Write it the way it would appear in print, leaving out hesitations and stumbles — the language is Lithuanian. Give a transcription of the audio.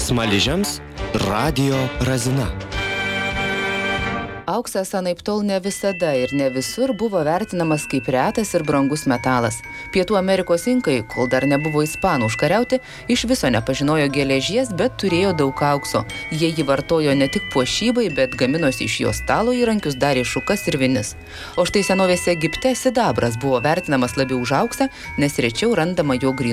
Smaližiams radijo razina. Auksas anaiptol ne visada ir ne visur buvo vertinamas kaip retas ir brangus metalas. Pietų Amerikos inkai, kol dar nebuvo ispanų užkariauti, iš viso nepažinojo geležies, bet turėjo daug aukso. Jie jį vartojo ne tik puošybai, bet gaminosi iš jo stalo įrankius, darė šukas ir vinis. O štai senovės Egipte sidabras buvo vertinamas labiau už auksą, nes rečiau randama jo grynų.